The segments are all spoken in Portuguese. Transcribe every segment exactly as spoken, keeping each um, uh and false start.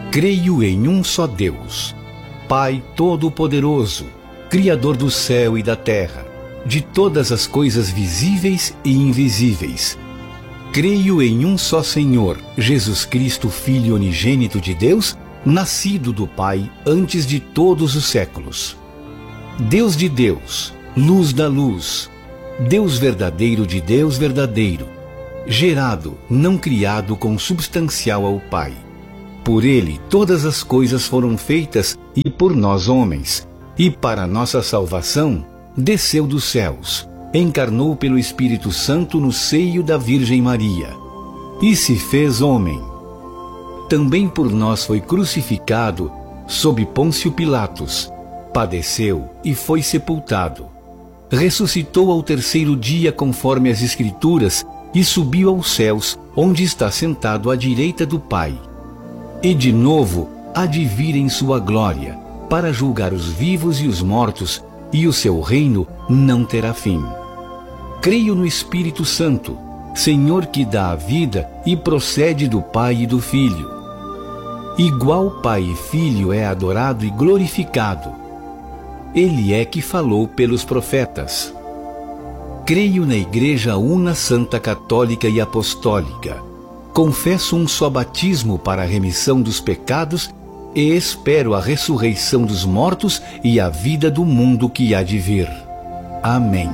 Creio em um só Deus, Pai Todo-Poderoso, Criador do céu e da terra, de todas as coisas visíveis e invisíveis. Creio em um só Senhor, Jesus Cristo, Filho unigênito de Deus, nascido do Pai antes de todos os séculos. Deus de Deus, luz da luz, Deus verdadeiro de Deus verdadeiro, gerado, não criado, consubstancial ao Pai. Por ele todas as coisas foram feitas e por nós homens, e para nossa salvação desceu dos céus, encarnou pelo Espírito Santo no seio da Virgem Maria, e se fez homem. Também por nós foi crucificado sob Pôncio Pilatos, padeceu e foi sepultado. Ressuscitou ao terceiro dia conforme as Escrituras e subiu aos céus, onde está sentado à direita do Pai. E de novo há de vir em sua glória, para julgar os vivos e os mortos, e o seu reino não terá fim. Creio no Espírito Santo, Senhor que dá a vida e procede do Pai e do Filho. Igual Pai e Filho é adorado e glorificado. Ele é que falou pelos profetas. Creio na Igreja Una Santa Católica e Apostólica. Confesso um só batismo para a remissão dos pecados e espero a ressurreição dos mortos e a vida do mundo que há de vir. Amém.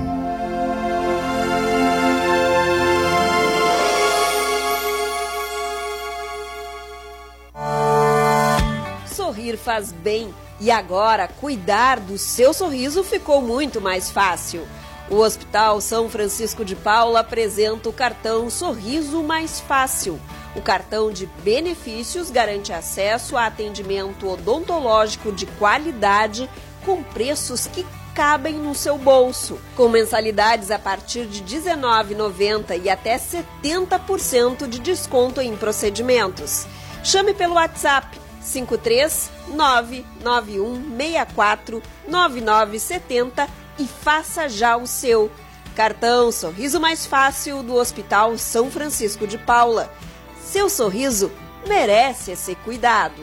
Sorrir faz bem e agora cuidar do seu sorriso ficou muito mais fácil. O Hospital São Francisco de Paula apresenta o cartão Sorriso Mais Fácil. O cartão de benefícios garante acesso a atendimento odontológico de qualidade com preços que cabem no seu bolso, com mensalidades a partir de dezenove reais e noventa centavos e até setenta por cento de desconto em procedimentos. Chame pelo WhatsApp cinco três nove nove um seis quatro nove nove sete zero e faça já o seu. Cartão Sorriso Mais Fácil do Hospital São Francisco de Paula. Seu sorriso merece esse cuidado.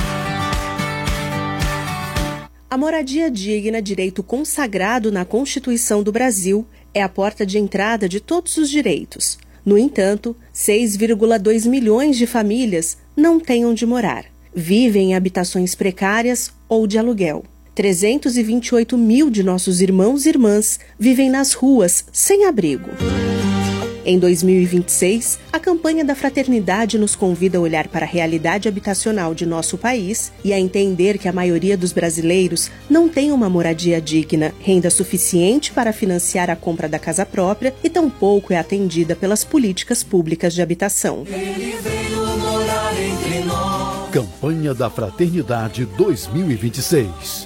A moradia digna, direito consagrado na Constituição do Brasil, é a porta de entrada de todos os direitos. No entanto, seis vírgula dois milhões de famílias não têm onde morar. Vivem em habitações precárias ou de aluguel. trezentos e vinte e oito mil de nossos irmãos e irmãs vivem nas ruas sem abrigo. Em dois mil e vinte e seis, a campanha da Fraternidade nos convida a olhar para a realidade habitacional de nosso país e a entender que a maioria dos brasileiros não tem uma moradia digna, renda suficiente para financiar a compra da casa própria e tampouco é atendida pelas políticas públicas de habitação. Ele veio morar entre nós. Campanha da Fraternidade dois mil e vinte e seis.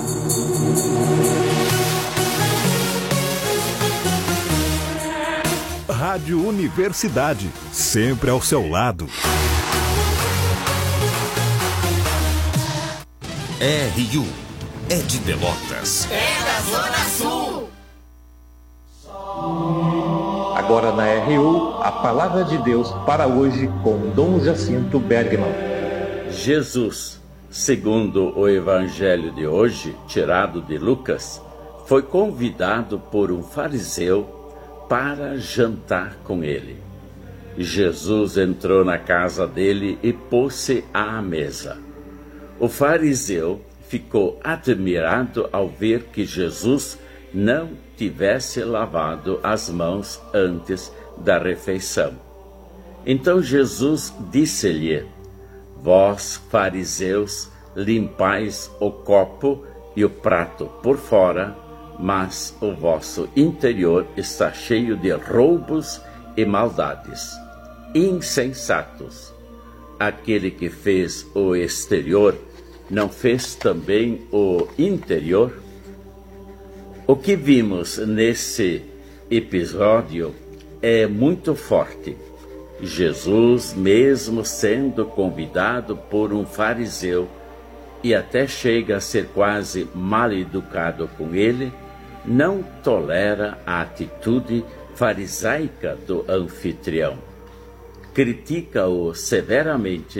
Rádio Universidade, sempre ao seu lado. R U é de Pelotas. É da Zona Sul. Agora na R U, a palavra de Deus para hoje com Dom Jacinto Bergman. Jesus, segundo o Evangelho de hoje, tirado de Lucas, foi convidado por um fariseu para jantar com ele. Jesus entrou na casa dele e pôs-se à mesa. O fariseu ficou admirado ao ver que Jesus não tivesse lavado as mãos antes da refeição. Então Jesus disse-lhe: Vós, fariseus, limpais o copo e o prato por fora, mas o vosso interior está cheio de roubos e maldades. Insensatos! Aquele que fez o exterior não fez também o interior? O que vimos nesse episódio é muito forte. Jesus, mesmo sendo convidado por um fariseu e até chega a ser quase mal educado com ele, não tolera a atitude farisaica do anfitrião. Critica-o severamente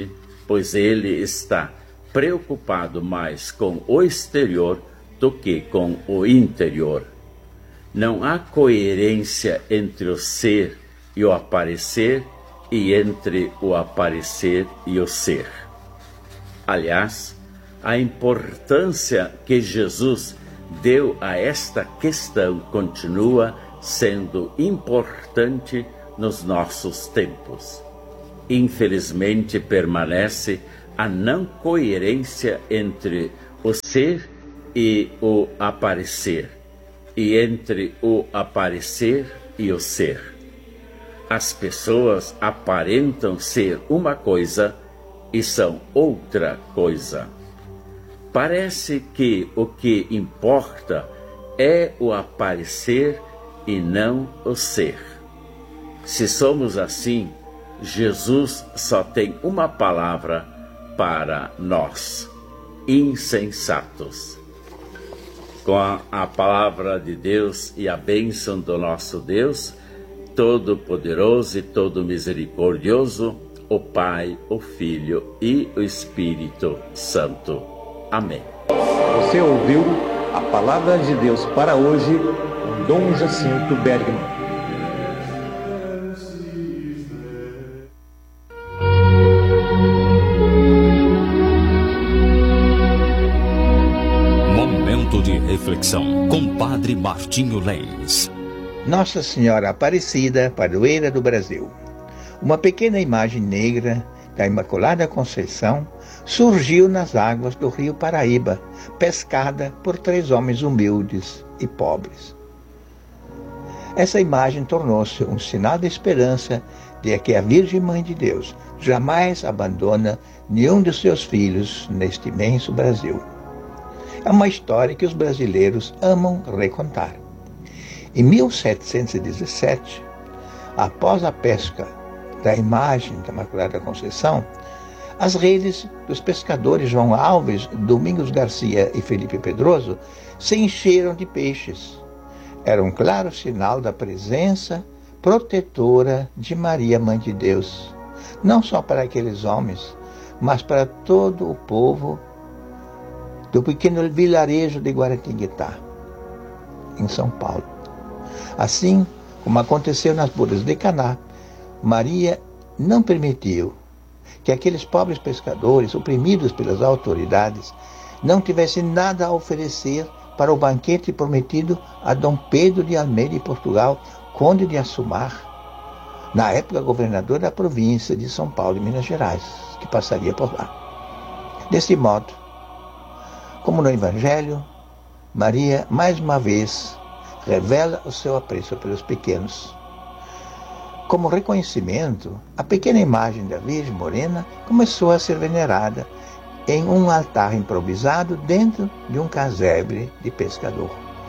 pois ele está preocupado mais com o exterior do que com o interior. Não há coerência entre o ser e o aparecer e entre o aparecer e o ser. Aliás, a importância que Jesus deu a esta questão continua sendo importante nos nossos tempos. Infelizmente, permanece a não coerência entre o ser e o aparecer, e entre o aparecer e o ser. As pessoas aparentam ser uma coisa e são outra coisa. Parece que o que importa é o aparecer e não o ser. Se somos assim, Jesus só tem uma palavra para nós: insensatos. Com a, a palavra de Deus e a bênção do nosso Deus, Todo-Poderoso e Todo-Misericordioso, o Pai, o Filho e o Espírito Santo. Amém. Você ouviu a palavra de Deus para hoje com Dom Jacinto Bergman. Momento de reflexão com Padre Martinho Lenz. Nossa Senhora Aparecida, padroeira do Brasil. Uma pequena imagem negra da Imaculada Conceição surgiu nas águas do rio Paraíba, pescada por três homens humildes e pobres. Essa imagem tornou-se um sinal de esperança de que a Virgem Mãe de Deus jamais abandona nenhum de seus filhos neste imenso Brasil. É uma história que os brasileiros amam recontar. Em mil setecentos e dezessete, após a pesca da imagem da Imaculada Conceição, as redes dos pescadores João Alves, Domingos Garcia e Felipe Pedroso se encheram de peixes. Era um claro sinal da presença protetora de Maria, Mãe de Deus, não só para aqueles homens, mas para todo o povo do pequeno vilarejo de Guaratinguetá, em São Paulo. Assim como aconteceu nas bodas de Caná, Maria não permitiu que aqueles pobres pescadores, oprimidos pelas autoridades, não tivessem nada a oferecer para o banquete prometido a Dom Pedro de Almeida e Portugal, conde de Assumar, na época governador da província de São Paulo e Minas Gerais, que passaria por lá. Desse modo, como no Evangelho, Maria, mais uma vez, revela o seu apreço pelos pequenos. Como reconhecimento, a pequena imagem da Virgem Morena começou a ser venerada em um altar improvisado dentro de um casebre de pescador.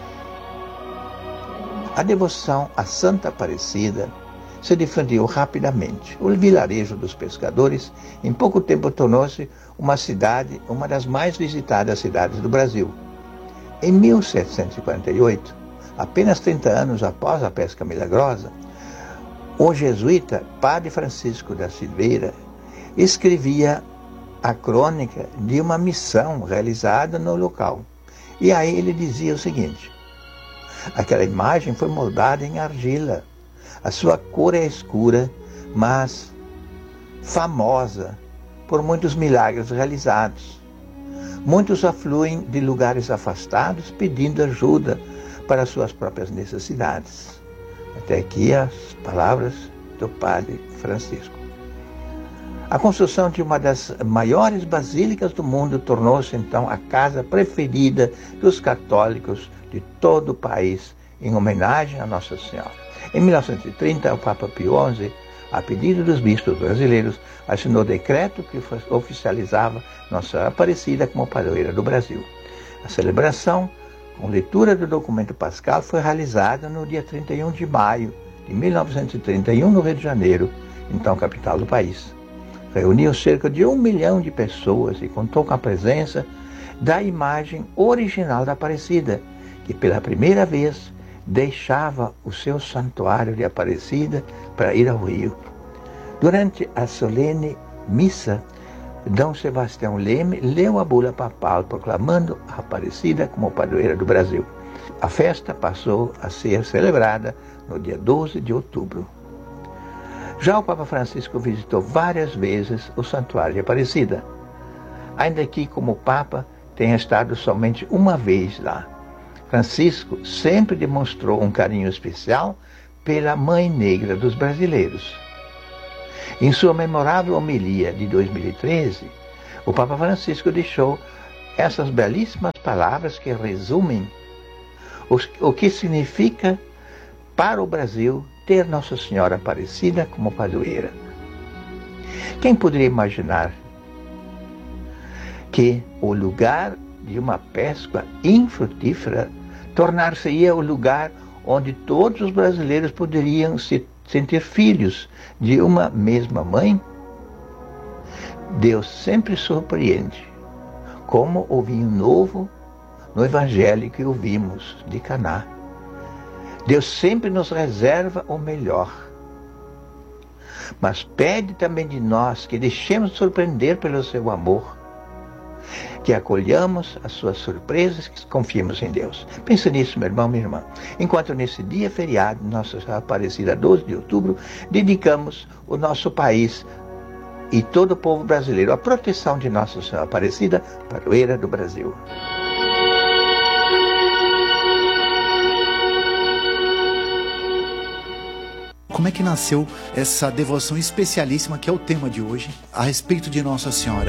A devoção à Santa Aparecida se difundiu rapidamente. O vilarejo dos pescadores, em pouco tempo, tornou-se uma cidade, uma das mais visitadas cidades do Brasil. Em mil setecentos e quarenta e oito, apenas trinta anos após a pesca milagrosa, o jesuíta Padre Francisco da Silveira escrevia a crônica de uma missão realizada no local. E aí ele dizia o seguinte: aquela imagem foi moldada em argila. A sua cor é escura, mas famosa por muitos milagres realizados. Muitos afluem de lugares afastados pedindo ajuda para suas próprias necessidades. Até aqui as palavras do Padre Francisco. A construção de uma das maiores basílicas do mundo tornou-se então a casa preferida dos católicos de todo o país, em homenagem a Nossa Senhora. Em mil novecentos e trinta, o Papa Pio onze, a pedido dos bispos brasileiros, assinou decreto que oficializava Nossa Aparecida como padroeira do Brasil. A celebração, com leitura do documento pascal, foi realizada no dia trinta e um de maio de mil novecentos e trinta e um, no Rio de Janeiro, então capital do país. Reuniu cerca de um milhão de pessoas e contou com a presença da imagem original da Aparecida, que pela primeira vez deixava o seu santuário de Aparecida para ir ao Rio. Durante a solene missa, Dom Sebastião Leme leu a bula papal proclamando a Aparecida como padroeira do Brasil. A festa passou a ser celebrada no dia doze de outubro. Já o Papa Francisco visitou várias vezes o Santuário de Aparecida, ainda que como Papa tenha estado somente uma vez lá. Francisco sempre demonstrou um carinho especial pela Mãe Negra dos brasileiros. Em sua memorável homilia de dois mil e treze, o Papa Francisco deixou essas belíssimas palavras que resumem o que significa para o Brasil ter Nossa Senhora Aparecida como padroeira. Quem poderia imaginar que o lugar de uma Páscoa infrutífera tornar-se-ia o lugar onde todos os brasileiros poderiam se sentir filhos de uma mesma mãe? Deus sempre surpreende, como o vinho novo no Evangelho que ouvimos de Caná. Deus sempre nos reserva o melhor, mas pede também de nós que deixemos surpreender pelo seu amor, que acolhamos as suas surpresas, que confiemos em Deus. Pense nisso, meu irmão, minha irmã. Enquanto nesse dia feriado, Nossa Aparecida, doze de outubro, dedicamos o nosso país e todo o povo brasileiro à proteção de Nossa Senhora Aparecida, padroeira do Brasil. Como é que nasceu essa devoção especialíssima que é o tema de hoje, a respeito de Nossa Senhora?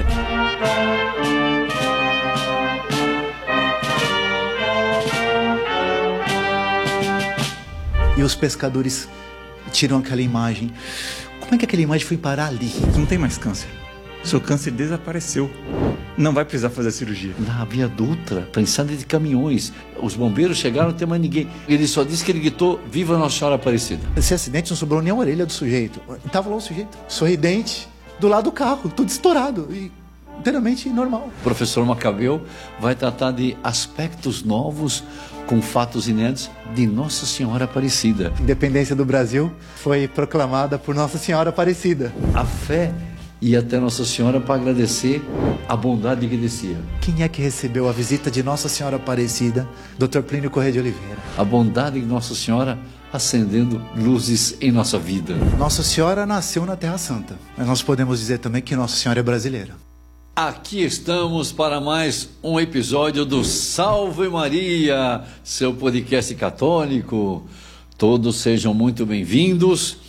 E os pescadores tiram aquela imagem. Como é que aquela imagem foi parar ali? Não tem mais câncer. Seu câncer desapareceu. Não vai precisar fazer a cirurgia. Na Via Dutra, prensada de caminhões. Os bombeiros chegaram, não tem mais ninguém. Ele só disse que ele gritou, viva Nossa Senhora Aparecida. Esse acidente não sobrou nem a orelha do sujeito. Tava lá o sujeito, sorridente, do lado do carro, tudo estourado. E inteiramente normal. O professor Macabeu vai tratar de aspectos novos com fatos inéditos de Nossa Senhora Aparecida. A independência do Brasil foi proclamada por Nossa Senhora Aparecida. A fé ia até Nossa Senhora para agradecer a bondade que descia. Quem é que recebeu a visita de Nossa Senhora Aparecida? doutor Plínio Corrêa de Oliveira. A bondade de Nossa Senhora acendendo luzes em nossa vida. Nossa Senhora nasceu na Terra Santa, mas nós podemos dizer também que Nossa Senhora é brasileira. Aqui estamos para mais um episódio do Salve Maria, seu podcast católico. Todos sejam muito bem-vindos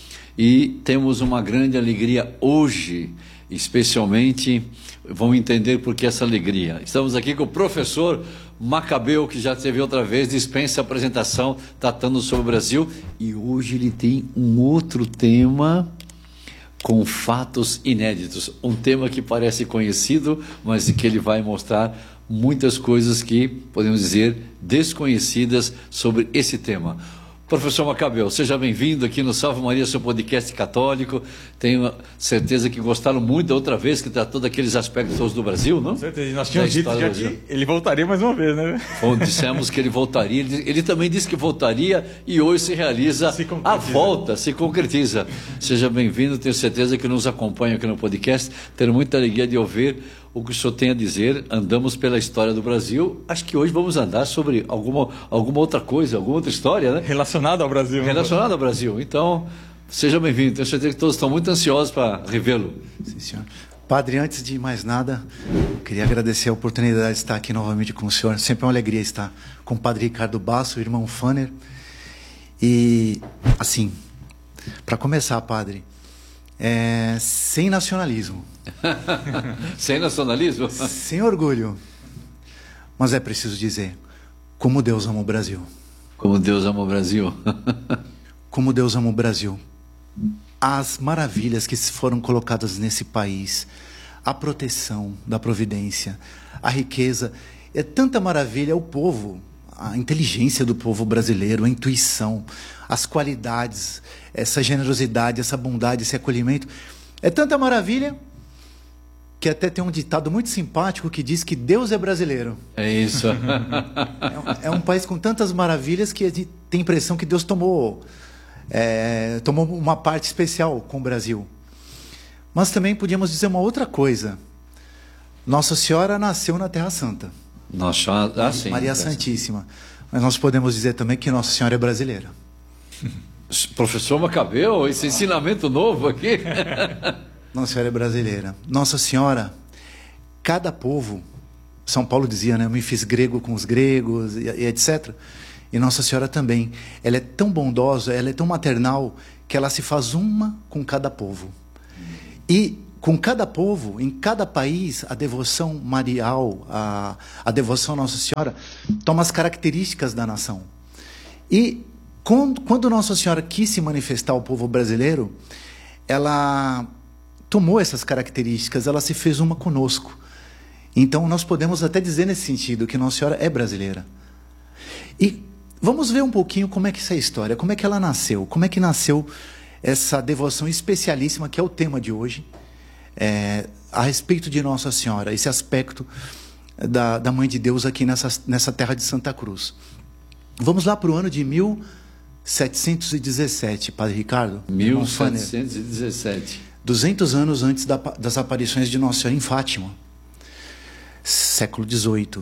e temos uma grande alegria hoje, especialmente, vão entender por que essa alegria. Estamos aqui com o professor Macabeu, que já teve outra vez, dispensa a apresentação, tratando sobre o Brasil, e hoje ele tem um outro tema com fatos inéditos, um tema que parece conhecido, mas que ele vai mostrar muitas coisas que, podemos dizer, desconhecidas sobre esse tema. Professor Macabeu, seja bem-vindo aqui no Salve Maria, seu podcast católico. Tenho certeza que gostaram muito da outra vez que tratou daqueles aspectos do Brasil, não? Com certeza, nós tínhamos dito já que ele voltaria mais uma vez, né? Bom, dissemos que ele voltaria, ele, ele também disse que voltaria e hoje se realiza se a volta, se concretiza. Seja bem-vindo, tenho certeza que nos acompanha aqui no podcast, tenho muita alegria de ouvir o que o senhor tem a dizer. Andamos pela história do Brasil, acho que hoje vamos andar sobre alguma, alguma outra coisa, alguma outra história, né? Relacionada ao Brasil. Relacionada ao Brasil, então, seja bem-vindo, tenho certeza que todos estão muito ansiosos para revê-lo. Sim, senhor. Padre, antes de mais nada, queria agradecer a oportunidade de estar aqui novamente com o senhor, sempre é uma alegria estar com o Padre Ricardo Basso, o irmão Fanner, e, assim, para começar, Padre, é, sem nacionalismo. Sem nacionalismo? Sem orgulho. Mas é preciso dizer, como Deus ama o Brasil. Como Deus ama o Brasil. Como Deus ama o Brasil. As maravilhas que foram colocadas nesse país, a proteção da providência, a riqueza, é tanta maravilha, o povo, a inteligência do povo brasileiro, a intuição, as qualidades, essa generosidade, essa bondade, esse acolhimento. É tanta maravilha que até tem um ditado muito simpático que diz que Deus é brasileiro. É isso. é, um, é um país com tantas maravilhas que a gente tem a impressão que Deus tomou, é, tomou uma parte especial com o Brasil. Mas também podíamos dizer uma outra coisa. Nossa Senhora nasceu na Terra Santa. Nossa, ah, sim, Maria Santíssima. Mas nós podemos dizer também que Nossa Senhora é brasileira. Professor Macabeu, esse ensinamento novo aqui. Nossa Senhora é brasileira. Nossa Senhora, cada povo, São Paulo dizia, né? Eu me fiz grego com os gregos, e, e etcétera. E Nossa Senhora também. Ela é tão bondosa, ela é tão maternal, que ela se faz uma com cada povo. E com cada povo, em cada país, a devoção marial, a, a devoção à Nossa Senhora, toma as características da nação. E quando, quando Nossa Senhora quis se manifestar ao povo brasileiro, ela tomou essas características, ela se fez uma conosco. Então nós podemos até dizer nesse sentido que Nossa Senhora é brasileira. E vamos ver um pouquinho como é que essa história, como é que ela nasceu, como é que nasceu essa devoção especialíssima, que é o tema de hoje, é, a respeito de Nossa Senhora, esse aspecto da, da Mãe de Deus aqui nessa, nessa terra de Santa Cruz. Vamos lá para o ano de mil setecentos e dezessete, Padre Ricardo. mil setecentos e dezessete. duzentos anos antes da, das aparições de Nossa Senhora em Fátima. Século dezoito.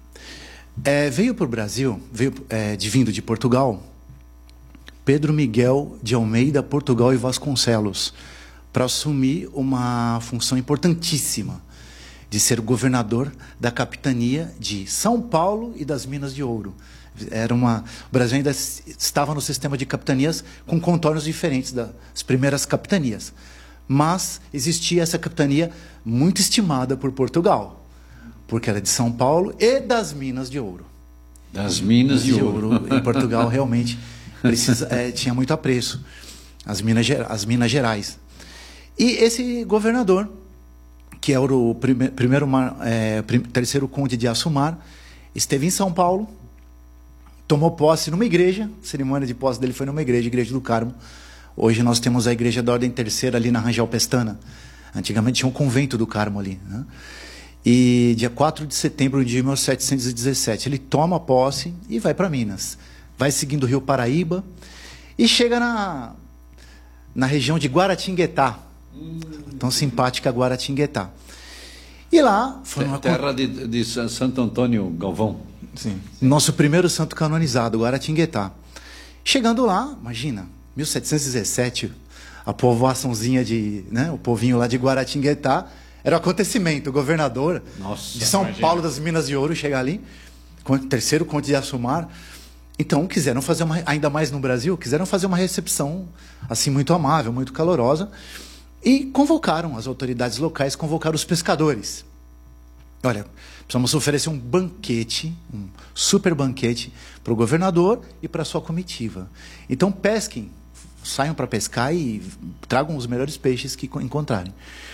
É, veio para o Brasil, veio, é, de, vindo de Portugal, Pedro Miguel de Almeida, Portugal e Vasconcelos, para assumir uma função importantíssima, de ser governador da capitania de São Paulo e das Minas de Ouro. Era uma, o Brasil ainda estava no sistema de capitanias com contornos diferentes das primeiras capitanias. Mas existia essa capitania muito estimada por Portugal, porque era de São Paulo e das Minas de Ouro. Das Minas de, de Ouro. Ouro. Em Portugal, realmente, precisa, é, tinha muito apreço. As Minas, as Minas Gerais. E esse governador, que era o prime, primeiro, é, prim, terceiro conde de Assumar, esteve em São Paulo, tomou posse numa igreja, a cerimônia de posse dele foi numa igreja, Igreja do Carmo. Hoje nós temos a Igreja da Ordem Terceira ali na Rangel Pestana. Antigamente tinha um convento do Carmo ali, né? E dia quatro de setembro de mil setecentos e dezessete, ele toma posse e vai para Minas. Vai seguindo o Rio Paraíba e chega na, na região de Guaratinguetá. Hum. Tão simpática Guaratinguetá. E lá... Foi uma terra de, de Santo Antônio Galvão. Sim. Nosso primeiro santo canonizado, Guaratinguetá. Chegando lá, imagina, mil setecentos e dezessete, a povoaçãozinha de... Né, o povinho lá de Guaratinguetá, era um acontecimento. O governador Nossa, de São imagina. Paulo das Minas de Ouro chega ali, terceiro conde de Assumar. Então, quiseram fazer uma, ainda mais no Brasil, quiseram fazer uma recepção assim muito amável, muito calorosa, e convocaram as autoridades locais, convocaram os pescadores. Olha, precisamos oferecer um banquete, um super banquete para o governador e para a sua comitiva. Então, pesquem, saiam para pescar e tragam os melhores peixes que encontrarem.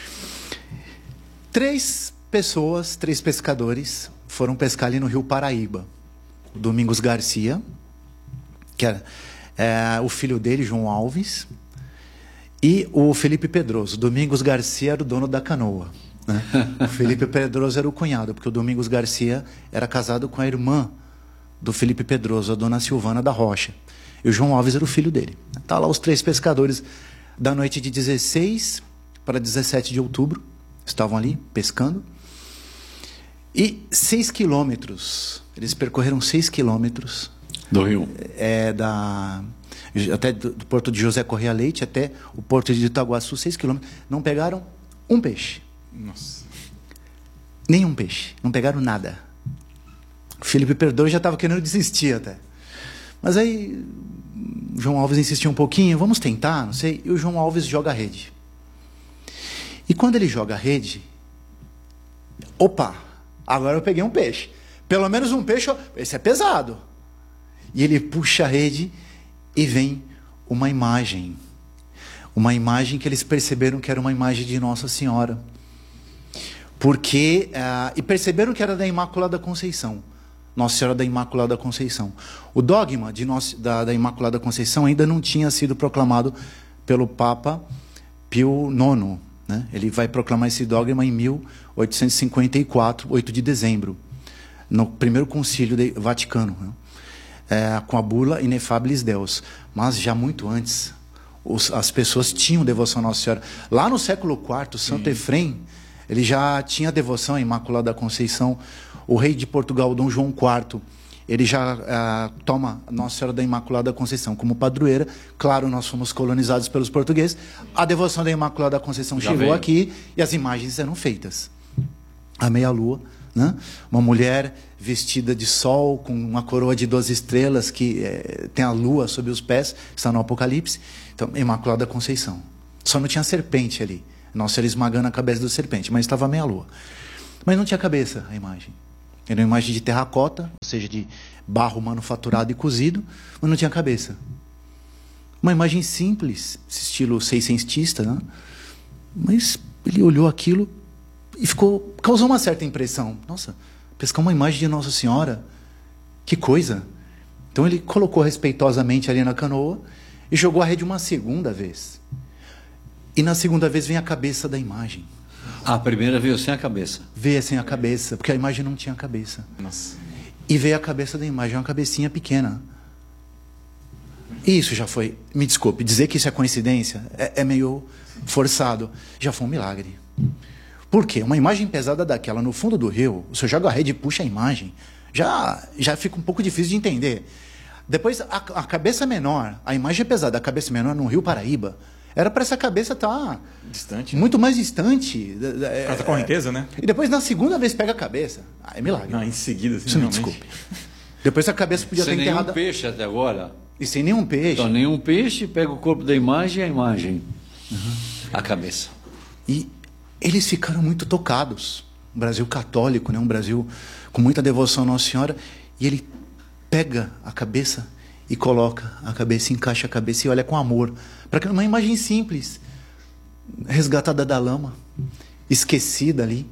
Três pessoas, três pescadores, foram pescar ali no Rio Paraíba. O Domingos Garcia, que era é, o filho dele, João Alves, e o Felipe Pedroso. Domingos Garcia era o dono da canoa, né? O Felipe Pedroso era o cunhado, porque o Domingos Garcia era casado com a irmã do Felipe Pedroso, a dona Silvana da Rocha. E o João Alves era o filho dele. Tá lá os três pescadores da noite de dezesseis para dezessete de outubro. Estavam ali pescando. E seis quilômetros, eles percorreram seis quilômetros. Do rio. É, da, até do, do porto de José Correia Leite até o porto de Itaguaçu, seis quilômetros. Não pegaram um peixe. Nossa. Nenhum peixe. Não pegaram nada. O Felipe Pedroso já estava querendo desistir até. Mas aí o João Alves insistiu um pouquinho, vamos tentar, não sei. E o João Alves joga a rede. E quando ele joga a rede, opa, agora eu peguei um peixe. Pelo menos um peixe, esse é pesado. E ele puxa a rede e vem uma imagem. Uma imagem que eles perceberam que era uma imagem de Nossa Senhora. Porque, uh, e perceberam que era da Imaculada Conceição. Nossa Senhora da Imaculada Conceição. O dogma de nossa, da, da Imaculada Conceição ainda não tinha sido proclamado pelo Papa Pio nono. Né? Ele vai proclamar esse dogma em mil oitocentos e cinquenta e quatro, oito de dezembro, no primeiro concílio do Vaticano, né? É, com a bula Inefabilis Deus. Mas já muito antes, os, as pessoas tinham devoção a Nossa Senhora. Lá no século quarto, Santo Sim. Efrém Ele já tinha devoção à Imaculada Conceição. O rei de Portugal, Dom João quarto, ele já uh, toma Nossa Senhora da Imaculada Conceição como padroeira. Claro, nós fomos colonizados pelos portugueses. A devoção da Imaculada Conceição já chegou veio. aqui e as imagens eram feitas. A meia-lua, né? Uma mulher vestida de sol, com uma coroa de doze estrelas, que é, tem a lua sob os pés, está no Apocalipse. Então, Imaculada Conceição. Só não tinha serpente ali. Nossa Senhora esmagando a cabeça do serpente, mas estava a meia-lua. Mas não tinha cabeça a imagem. Era uma imagem de terracota, ou seja, de barro manufaturado e cozido, mas não tinha cabeça. Uma imagem simples, estilo seiscentista, né? Mas ele olhou aquilo e ficou, causou uma certa impressão. Nossa, pescar uma imagem de Nossa Senhora, que coisa. Então ele colocou respeitosamente ali na canoa e jogou a rede uma segunda vez. E na segunda vez vem a cabeça da imagem. A primeira veio sem a cabeça. Veio sem a cabeça, porque a imagem não tinha cabeça. Nossa. E veio a cabeça da imagem, uma cabecinha pequena. E isso já foi, me desculpe, dizer que isso é coincidência é, é meio forçado. Já foi um milagre. Por quê? Uma imagem pesada daquela no fundo do rio, o senhor joga a rede e puxa a imagem, já, já fica um pouco difícil de entender. Depois, a, a cabeça menor, a imagem é pesada, a cabeça menor no rio Paraíba, era para essa cabeça estar distante, muito mais distante. Por a correnteza, né? E depois, na segunda vez, pega a cabeça. Ah, é milagre. Não, em seguida, assim, isso me desculpe. Depois a cabeça podia sem ter enterrado... Sem nenhum peixe até agora. E sem nenhum peixe. Então, nenhum peixe, pega o corpo da imagem e a imagem. Uhum. A cabeça. E eles ficaram muito tocados. Um Brasil católico, né? Um Brasil com muita devoção a Nossa Senhora. E ele pega a cabeça e coloca a cabeça, encaixa a cabeça e olha com amor. Para uma imagem simples, resgatada da lama, esquecida ali,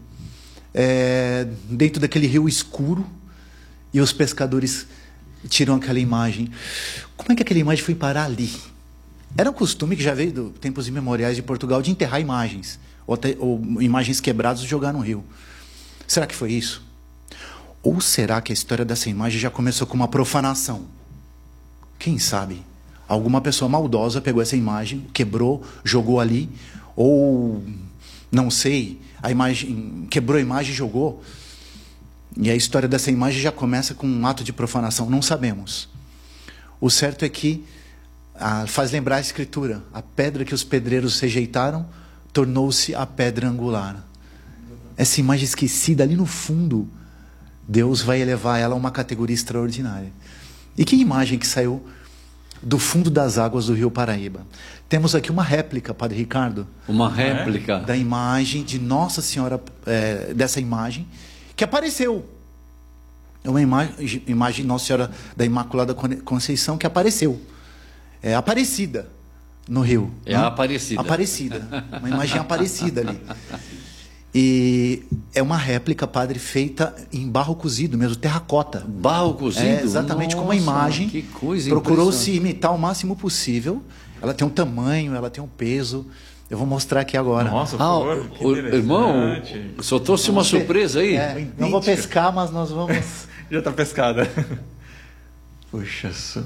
é, dentro daquele rio escuro, e os pescadores tiram aquela imagem. Como é que aquela imagem foi parar ali? Era um costume que já veio dos tempos imemoriais de Portugal de enterrar imagens, ou, até, ou imagens quebradas e jogar no rio. Será que foi isso? Ou será que a história dessa imagem já começou com uma profanação? Quem sabe? Alguma pessoa maldosa pegou essa imagem, quebrou, jogou ali, ou, não sei, a imagem, quebrou a imagem e jogou. E a história dessa imagem já começa com um ato de profanação, não sabemos. O certo é que ah, faz lembrar a Escritura, a pedra que os pedreiros rejeitaram tornou-se a pedra angular. Essa imagem esquecida ali no fundo, Deus vai elevar ela a uma categoria extraordinária. E que imagem que saiu do fundo das águas do rio Paraíba? Temos aqui uma réplica, Padre Ricardo. Uma réplica? Da imagem de Nossa Senhora, é, dessa imagem, que apareceu. É uma imagem, imagem de Nossa Senhora da Imaculada Conceição que apareceu. É Aparecida no rio. É a Aparecida. Aparecida. Uma imagem aparecida ali. E é uma réplica, padre, feita em barro cozido mesmo, terracota. Barro cozido? É, exatamente. Nossa, como a imagem. Que coisa. Procurou-se imitar o máximo possível. Ela tem um tamanho, ela tem um peso. Eu vou mostrar aqui agora. Nossa, por ah, favor, o, irmão, só trouxe uma surpresa aí. É, não vou pescar, mas nós vamos... Já está pescada. Puxa só.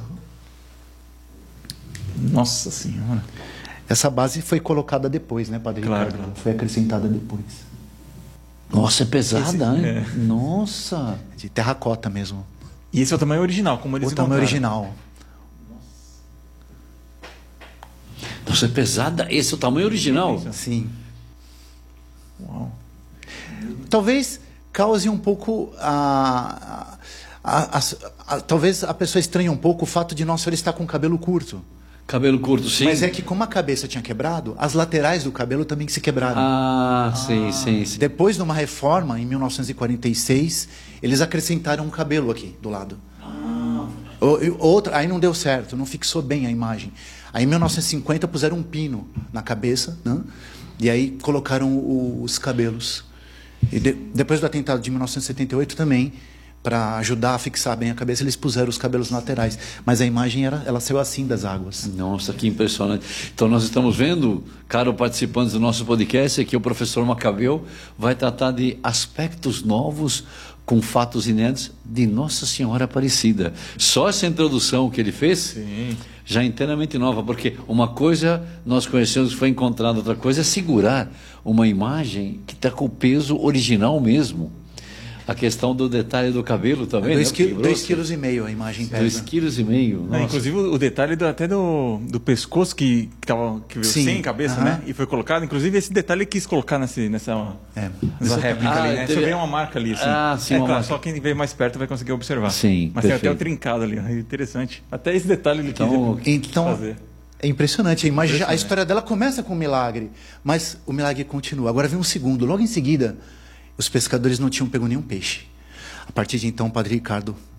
Nossa Senhora. Essa base foi colocada depois, né, Padre claro. Ricardo? Foi acrescentada depois. Nossa, é pesada, esse, hein? É. Nossa. De terracota mesmo. E esse é o tamanho original, como eles O tamanho original. Nossa, é pesada. Esse é o tamanho original? Sim. Uau. Talvez cause um pouco a, a, a, a, a talvez a pessoa estranhe um pouco o fato de Nossa Senhora estar com o cabelo curto. Cabelo curto, sim. Mas é que como a cabeça tinha quebrado, as laterais do cabelo também se quebraram. Ah, ah sim, sim, sim. Depois de uma reforma, em mil novecentos e quarenta e seis, eles acrescentaram um cabelo aqui, do lado. Ah. Outra, aí não deu certo, não fixou bem a imagem. Aí em mil novecentos e cinquenta puseram um pino na cabeça, né? E aí colocaram o, os cabelos. E de, depois do atentado de mil novecentos e setenta e oito também, para ajudar a fixar bem a cabeça, eles puseram os cabelos laterais. Mas a imagem, era, ela saiu assim das águas. Nossa, que impressionante. Então nós estamos vendo, caro participantes do nosso podcast, que o professor Macabeu vai tratar de aspectos novos com fatos inéditos de Nossa Senhora Aparecida. Só essa introdução que ele fez, Sim. já inteiramente nova, porque uma coisa nós conhecemos que foi encontrada, outra coisa é segurar uma imagem que está com o peso original mesmo. A questão do detalhe do cabelo também, é dois, né? quilo, dois quilos e meio a imagem pesa. Dois quilos e meio. Não, inclusive o detalhe do, até do, do pescoço que, que, tava, que veio Sim. sem cabeça, Uhum. né? E foi colocado. Inclusive esse detalhe ele quis colocar nesse, nessa, é. nessa réplica ah, ali, né? teve... Você vê uma marca ali, assim. Ah, sim, é, uma claro, marca. Só quem vê mais perto vai conseguir observar. Sim, Mas perfeito. tem até o trincado ali, é interessante. Até esse detalhe ele então, quis então, fazer. É impressionante. A, imagem, impressionante. A história dela começa com um milagre, mas o milagre continua. Agora vem um segundo. Logo em seguida, os pescadores não tinham pego nenhum peixe. A partir de então, o padre Ricardo